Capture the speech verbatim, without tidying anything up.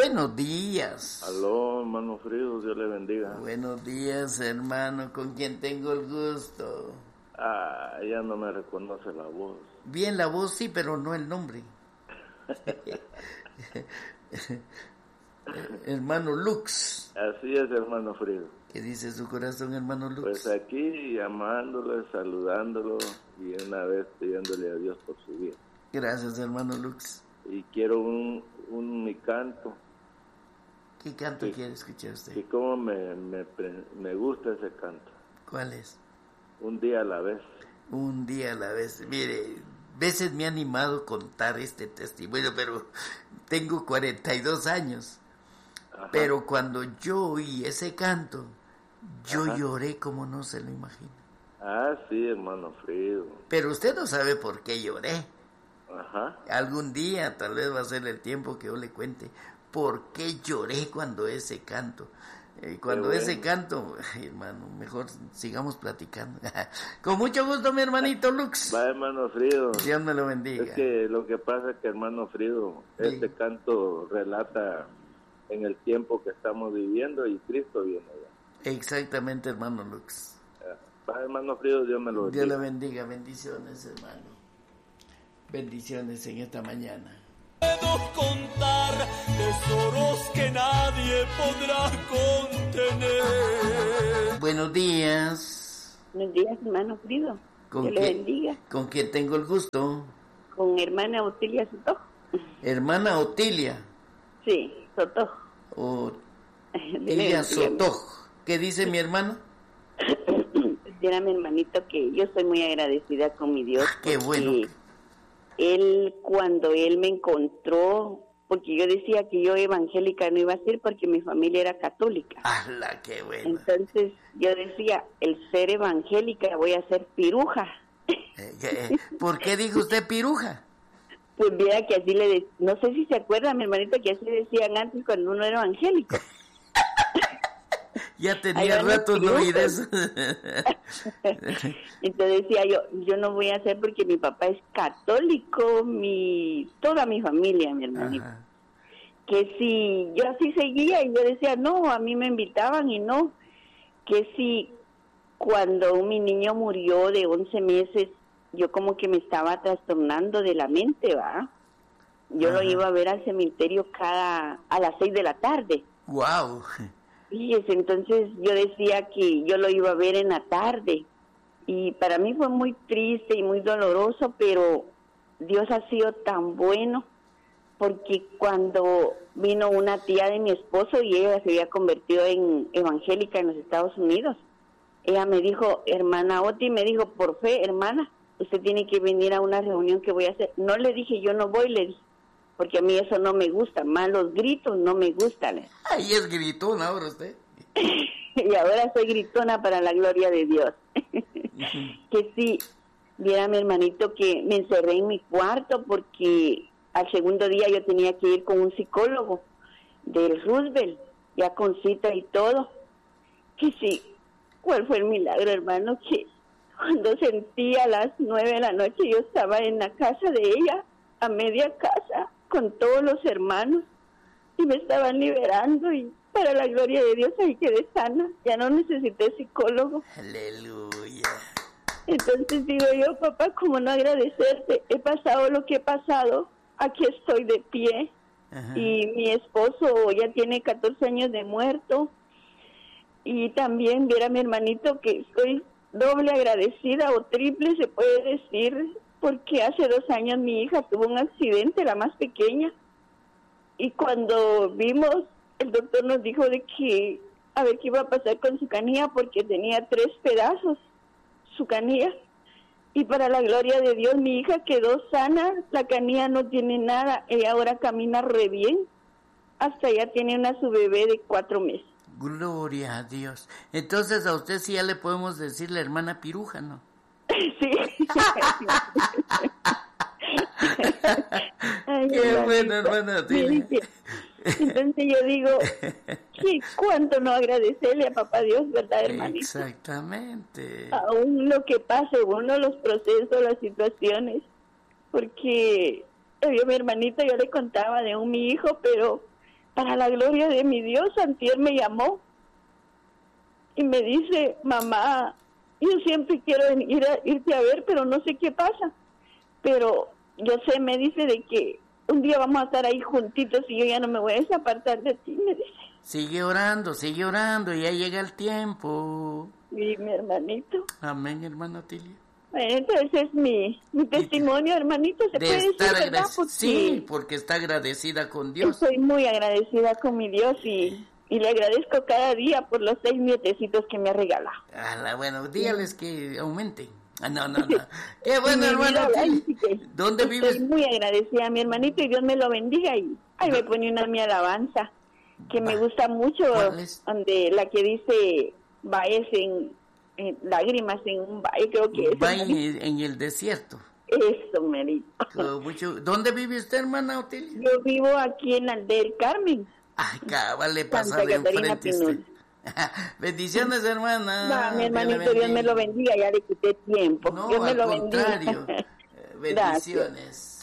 Buenos días. Aló, hermano Frido, Dios le bendiga. Buenos días, hermano, ¿con quién tengo el gusto? Ah, ella no me reconoce la voz. Bien, la voz sí, pero no el nombre. Hermano Lux. Así es, hermano Frido. ¿Qué dice su corazón, hermano Lux? Pues aquí llamándole, saludándolo y una vez pidiéndole a Dios por su vida. Gracias, hermano Lux. Y quiero un, un mi canto. ¿Qué canto que, quiere escuchar usted? Que como me, me, me gusta ese canto. ¿Cuál es? Un día a la vez. Un día a la vez. Mire, veces me ha animado a contar este testimonio, pero tengo cuarenta y dos años. Ajá. Pero cuando yo oí ese canto, yo Ajá. lloré como no se lo imagina. Ah, sí, hermano Frido. Pero usted no sabe por qué lloré. Ajá. Algún día tal vez va a ser el tiempo que yo le cuente por qué lloré cuando ese canto. Eh, cuando bueno. ese canto, ay, hermano, mejor sigamos platicando. Con mucho gusto, mi hermanito Lux. Va, hermano Frido. Dios me lo bendiga. Es que lo que pasa es que, hermano Frido, sí. este canto relata en el tiempo que estamos viviendo y Cristo viene ya. Exactamente, hermano Lux. Va, hermano Frido, Dios me lo bendiga. Dios le bendiga, bendiciones, hermano. Bendiciones en esta mañana. Puedo contar tesoros que nadie podrá contener. Buenos días. Buenos días, hermano Frido. ¿Con que le bendiga. ¿Con quién tengo el gusto? Con hermana Otilia Soto. Hermana Otilia. Sí, Soto. Otilia Soto. ¿Qué dice mi hermana? Era mi hermanito que yo estoy muy agradecida con mi Dios. Ah, qué bueno. Él, cuando él me encontró, porque yo decía que yo evangélica no iba a ser porque mi familia era católica. ¡Hala, qué bueno! Entonces yo decía, el ser evangélica voy a ser piruja. Eh, ¿Por qué dijo usted piruja? Pues mira que así le de... no sé si se acuerda, mi hermanito, que así decían antes cuando uno era evangélico. Ya tenía rato no oír eso. Entonces decía yo, yo no voy a hacer porque mi papá es católico, mi toda mi familia, mi hermanito. Ajá. Que si yo así seguía y yo decía, no, a mí me invitaban y no. Que si cuando mi niño murió de once meses, yo como que me estaba trastornando de la mente, ¿va? Yo Ajá. lo iba a ver al cementerio cada a las seis de la tarde. ¡Wow! Fíjese, entonces yo decía que yo lo iba a ver en la tarde y para mí fue muy triste y muy doloroso, pero Dios ha sido tan bueno porque cuando vino una tía de mi esposo y ella se había convertido en evangélica en los Estados Unidos, ella me dijo, hermana Oti, me dijo, por fe, hermana, usted tiene que venir a una reunión que voy a hacer. No le dije, yo no voy, le dije, porque a mí eso no me gusta, más los gritos no me gustan. Ahí es gritona ahora usted. Y ahora soy gritona para la gloria de Dios. Que sí, viera mi hermanito que me encerré en mi cuarto porque al segundo día yo tenía que ir con un psicólogo del Roosevelt, ya con cita y todo. Que sí, ¿cuál fue el milagro, hermano? Que cuando sentí a las nueve de la noche yo estaba en la casa de ella, a media casa, con todos los hermanos y me estaban liberando y para la gloria de Dios ahí quedé sana, ya no necesité psicólogo. Aleluya. Entonces digo yo, papá, ¿cómo no agradecerte? He pasado lo que he pasado, aquí estoy de pie. Ajá. Y mi esposo ya tiene catorce años de muerto y también viera mi hermanito que estoy doble agradecida o triple se puede decir, porque hace dos años mi hija tuvo un accidente, la más pequeña, y cuando vimos, el doctor nos dijo de que a ver qué iba a pasar con su canilla, porque tenía tres pedazos su canilla, y para la gloria de Dios mi hija quedó sana, la canilla no tiene nada, ella ahora camina re bien, hasta ya tiene una su bebé de cuatro meses. Gloria a Dios. Entonces a usted sí ya le podemos decir la hermana piruja, ¿no? Sí. Ay, qué hermanito. Bueno, hermana. Sí. Entonces yo digo, ¿qué, cuánto no agradecerle a papá Dios, verdad, hermanito? Exactamente. Aún lo que pase, uno, los procesos, las situaciones, porque yo, mi hermanita, yo le contaba de un mi hijo, pero para la gloria de mi Dios, antier me llamó y me dice, mamá, yo siempre quiero ir a, irte a ver, pero no sé qué pasa. Pero yo sé, me dice de que un día vamos a estar ahí juntitos y yo ya no me voy a desapartar de ti, me dice. Sigue orando, sigue orando, ya llega el tiempo. Y mi hermanito. Amén, hermana Otilia. Bueno, entonces es mi, mi testimonio, hermanito, se de puede estar decir, ¿verdad? Porque... Sí, porque está agradecida con Dios. Estoy muy agradecida con mi Dios y, y le agradezco cada día por los seis nietecitos que me regala. Ah, bueno, dígales que aumenten. Ah, no, no, no. Qué bueno, hermano. ¿Dónde estoy vives? Estoy muy agradecida a mi hermanito y Dios me lo bendiga. Y ahí me pone una mi alabanza que me gusta mucho, donde la que dice valles en, en lágrimas en un valle, creo que es. Valle en, en el desierto. Eso, merito. Oh, mucho. ¿Dónde vive usted, hermana Otilia? Yo vivo aquí en Aldea del Carmen. Ay, cabal, le pasa de enfrente usted. Bendiciones, hermana. No, mi hermanito, Dios me lo bendiga, ya le quité tiempo. No, Dios me al lo contrario. bendiga. Bendiciones. Gracias.